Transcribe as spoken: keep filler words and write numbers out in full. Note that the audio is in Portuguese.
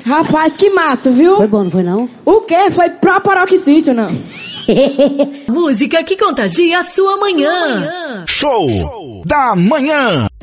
Rapaz, que massa, viu? Foi bom, não foi não? O quê? Foi pro paroxício, não? Música que contagia a sua manhã. Show da manhã.